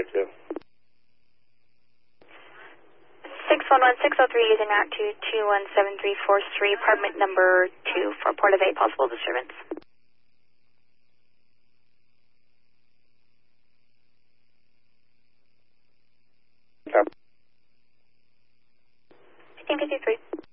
2. 611603 using route 2217343, apartment number 2 for Port of A, possible disturbance. Copy. 1553.